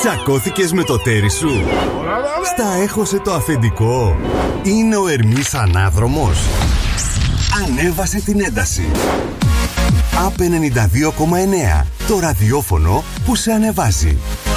Τσακώθηκες με το τέρι σου? Στα έχωσε το αφεντικό? Είναι ο Ερμής ανάδρομος? Ανέβασε την ένταση. ΑΠ 92,9. Το ραδιόφωνο που σε ανεβάζει.